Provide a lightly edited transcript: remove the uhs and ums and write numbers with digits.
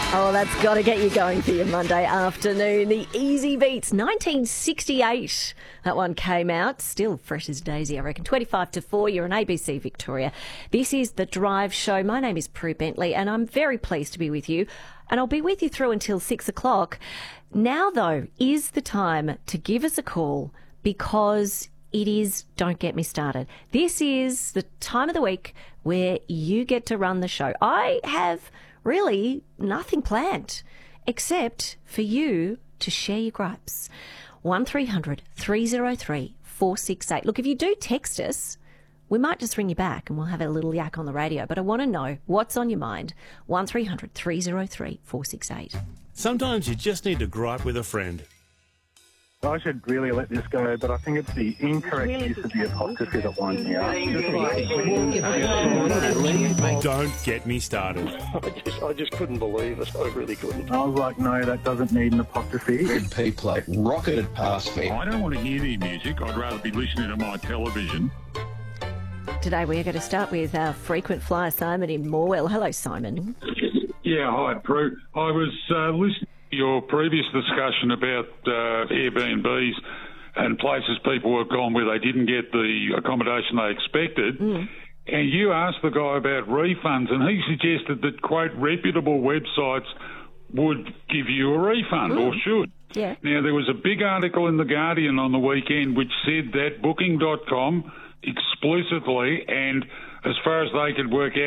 Oh, that's got to get you going for your Monday afternoon. The Easy Beats, 1968. That one came out. Still fresh as daisy, I reckon. 25 to 4, you're on ABC Victoria. This is The Drive Show. My name is Prue Bentley, and I'm very pleased to be with you. And I'll be with you through until 6 o'clock. Now, though, is the time to give us a call because it is Don't Get Me Started. This is the time of the week where you get to run the show. I have really nothing planned except for you to share your gripes. 1300 303 468. Look, if you do text us, we might just ring you back and we'll have a little yak on the radio. But I want to know what's on your mind. 1300 303 468. Sometimes you just need to gripe with a friend. I should really let this go, but I think it's the incorrect use of the apostrophe that winds me up. Don't get me started. I just couldn't believe it. I really couldn't. I was like, no, that doesn't need an apostrophe. Red P plate rocketed past me. I don't want to hear the music. I'd rather be listening to my television. Today we're going to start with our frequent flyer Simon in Morwell. Hello, Simon. Yeah, hi, Prue. I was listening to your previous discussion about Airbnbs and places people have gone where they didn't get the accommodation they expected. And you asked the guy about refunds, and he suggested that, quote, reputable websites would give you a refund or should. Yeah. Now, there was a big article in The Guardian on the weekend which said that Booking.com explicitly, and as far as they could work out,